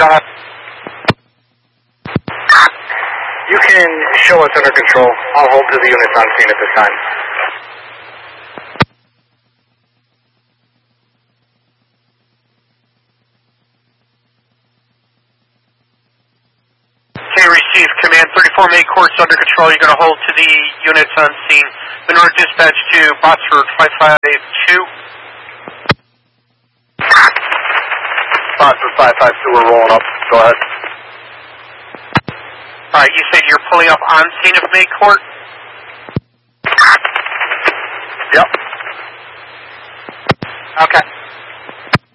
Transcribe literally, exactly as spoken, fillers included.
go ahead. You can show us under control. I'll hold to the units on scene at this time. Okay, receive. Command thirty-four May course under control. You're going to hold to the units on scene. Manure dispatch to Botsford five five two. Botsford five five two, we're rolling up. Go ahead. Alright, you said you're pulling up on scene of May Court? Yep. Okay.